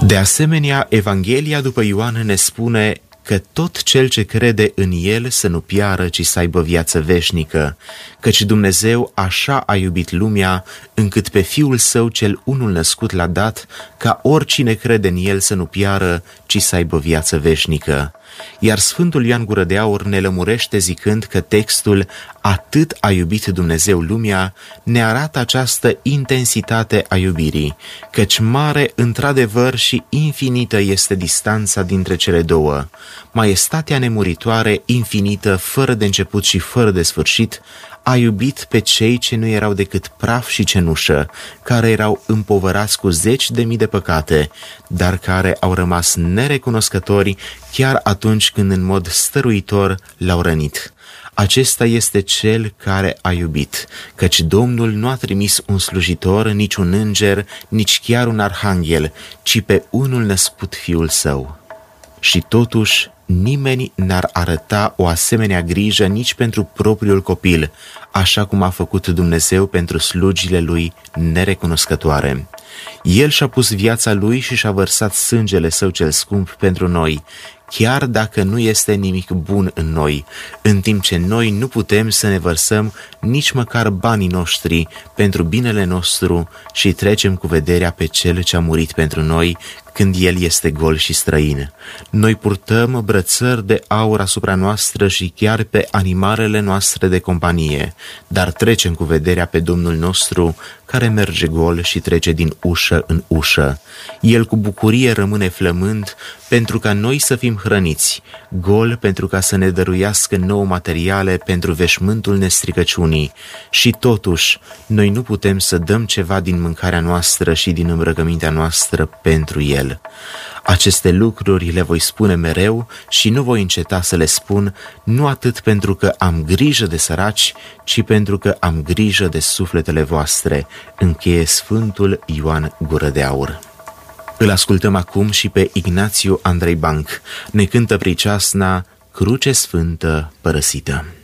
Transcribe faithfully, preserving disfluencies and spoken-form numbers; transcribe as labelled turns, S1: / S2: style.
S1: De asemenea, Evanghelia după Ioan ne spune că tot cel ce crede în El să nu piară, ci să aibă viață veșnică, căci Dumnezeu așa a iubit lumea, încât pe Fiul Său cel unul născut l-a dat, ca oricine crede în El să nu piară, ci să aibă viață veșnică. Iar Sfântul Ioan Gură de Aur ne lămurește zicând că textul "atât a iubit Dumnezeu lumea" ne arată această intensitate a iubirii, căci mare într-adevăr și infinită este distanța dintre cele două. Maestatea nemuritoare, infinită, fără de început și fără de sfârșit, a iubit pe cei ce nu erau decât praf și cenușă, care erau împovărați cu zeci de mii de păcate, dar care au rămas nerecunoscători chiar atunci când în mod stăruitor l-au rănit. Acesta este cel care a iubit, căci Domnul nu a trimis un slujitor, nici un înger, nici chiar un arhanghel, ci pe unul născut Fiul Său. Și totuși, nimeni n-ar arăta o asemenea grijă nici pentru propriul copil, așa cum a făcut Dumnezeu pentru slugile Lui nerecunoscătoare. El și-a pus viața Lui și și-a vărsat sângele Său cel scump pentru noi, chiar dacă nu este nimic bun în noi, în timp ce noi nu putem să ne vărsăm nici măcar banii noștri pentru binele nostru și trecem cu vederea pe Cel ce a murit pentru noi, când El este gol și străin. Noi purtăm brățări de aur asupra noastră și chiar pe animalele noastre de companie, dar trecem cu vederea pe Domnul nostru, care merge gol și trece din ușă în ușă. El cu bucurie rămâne flămând pentru ca noi să fim hrăniți, gol pentru ca să ne dăruiască nouă materiale pentru veșmântul nestricăciunii. Și totuși, noi nu putem să dăm ceva din mâncarea noastră și din îmbrăcămintea noastră pentru El. Aceste lucruri le voi spune mereu și nu voi înceta să le spun, nu atât pentru că am grijă de săraci, ci pentru că am grijă de sufletele voastre, încheie Sfântul Ioan Gură de Aur. Îl ascultăm acum și pe Ignațiu Andrei Banc. Ne cântă priceasna Cruce Sfântă Părăsită.